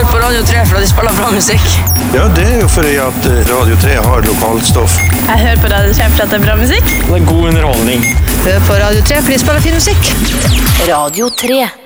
hører på Radio 3 for at de spiller bra musikk. Ja, det jo fordi at Radio 3 har lokalstoff. Jeg hører på Radio 3 for at det bra musikk. Det god underholdning. Hør på Radio 3 for de spiller fin musikk. Radio 3.